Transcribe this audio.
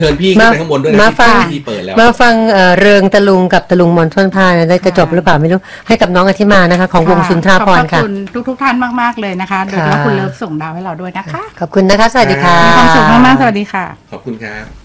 เชิญพี่ขึ้นไปข้างบนด้วยนะมาฟังที่เปิดแล้วมาฟังเริงตะลุงกับตะลุงมอนท่อนผ้านะได้จะจบหรือเปล่าไม่รู้ให้กับน้องอธิมานะคะของวงสุนทราภรณ์ค่ะขอบคุณทุกท่านมากๆเลยนะคะโดยเฉพาะคุณเลิฟส่งดาวให้เราด้วยนะคะขอบคุณนะคะสวัสดีค่ะมีความสุขมากๆสวัสดีค่ะขอบคุณครับ